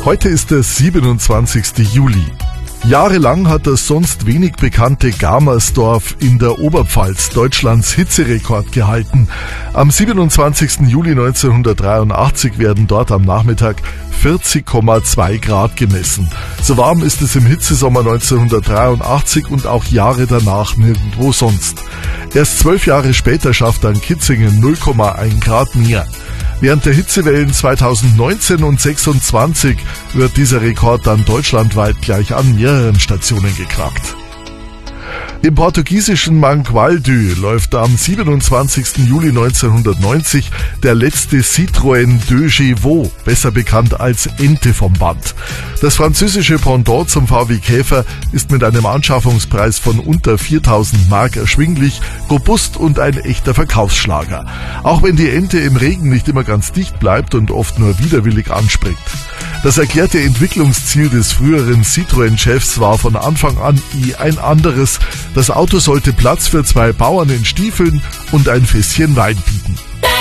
Heute ist der 27. Juli. Jahrelang hat das sonst wenig bekannte Gamersdorf in der Oberpfalz Deutschlands Hitzerekord gehalten. Am 27. Juli 1983 werden dort am Nachmittag 40,2 Grad gemessen. So warm ist es im Hitzesommer 1983 und auch Jahre danach nirgendwo sonst. Erst 12 Jahre später schafft dann Kitzingen 0,1 Grad mehr. Während der Hitzewellen 2019 und 2026 wird dieser Rekord dann deutschlandweit gleich an mehreren Stationen geknackt. Im portugiesischen Mangualde läuft am 27. Juli 1990 der letzte Citroën 2GEVO, besser bekannt als Ente, vom Band. Das französische Pendant zum VW Käfer ist mit einem Anschaffungspreis von unter 4.000 Mark erschwinglich, robust und ein echter Verkaufsschlager. Auch wenn die Ente im Regen nicht immer ganz dicht bleibt und oft nur widerwillig anspringt. Das erklärte Entwicklungsziel des früheren Citroën-Chefs war von Anfang an ein anderes. Das Auto sollte Platz für 2 Bauern in Stiefeln und ein Fässchen Wein bieten.